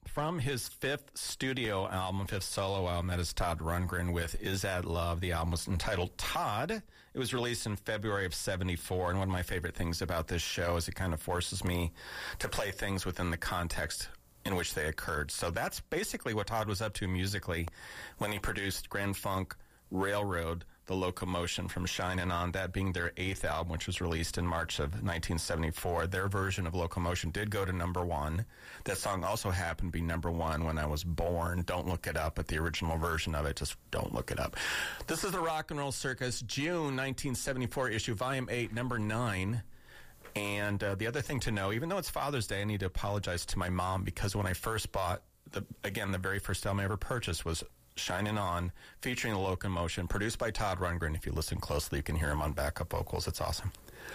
from his fifth studio album, fifth solo album, that is Todd Rundgren with Is That Love. The album was entitled Todd. It was released in February of 74, and one of my favorite things about this show is it kind of forces me to play things within the context in which they occurred. So that's basically what Todd was up to musically when he produced Grand Funk Railroad, The Locomotion from Shinin' On, that being their eighth album, which was released in March of 1974. Their version of Locomotion did go to number one. That song also happened to be number one when I was born. Don't look it up, but the original version of it, just don't look it up. This is the Rock and Roll Circus, June 1974 issue, Volume 8, number 9. And the other thing to know, even though it's Father's Day, I need to apologize to my mom because when I first bought, the very first album I ever purchased was Shinin' On, featuring The Locomotion, produced by Todd Rundgren. If you listen closely, you can hear him on backup vocals. It's awesome.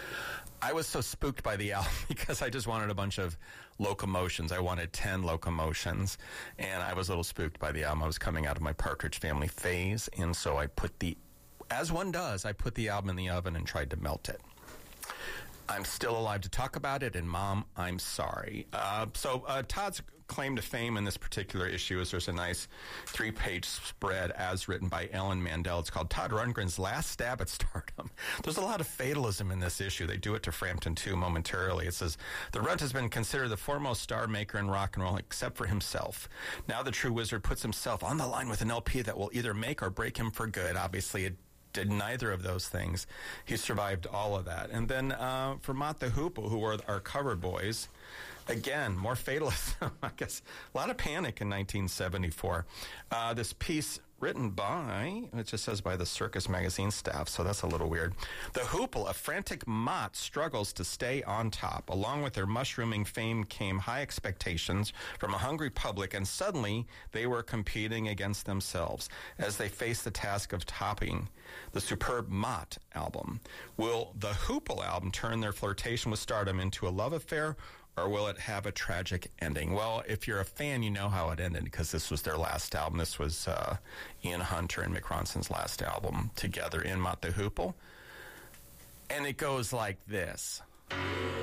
I was so spooked by the album because I just wanted a bunch of locomotions. I wanted 10 locomotions, and I was a little spooked by the album. I was coming out of my Partridge Family phase, and so I put as one does, I put the album in the oven and tried to melt it. I'm still alive to talk about it, and Mom, I'm sorry. So Todd's claim to fame in this particular issue is there's a nice 3-page spread as written by Ellen Mandel. It's called Todd Rundgren's Last Stab at Stardom. There's a lot of fatalism in this issue. They do it to Frampton, too, momentarily. It says, the Runt has been considered the foremost star maker in rock and roll except for himself. Now the true wizard puts himself on the line with an LP that will either make or break him for good. Obviously, it did neither of those things. He survived all of that. And then for Mott the Hoople, who were our cover boys, again, more fatalism, I guess. A lot of panic in 1974. This piece written by, it just says by the Circus Magazine staff, so that's a little weird. The Hoople, a frantic Mott, struggles to stay on top. Along with their mushrooming fame came high expectations from a hungry public, and suddenly they were competing against themselves as they faced the task of topping the superb Mott album. Will the Hoople album turn their flirtation with stardom into a love affair, or will it have a tragic ending? Well, if you're a fan, you know how it ended because this was their last album. This was Ian Hunter and Mick Ronson's last album together in Mott the Hoople. And it goes like this.